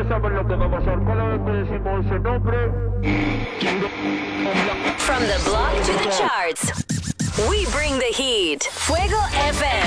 ustedes saben lo que va a pasar cada vez que decimos ese nombre. From the block to the charts, we bring the heat. Fuego FM.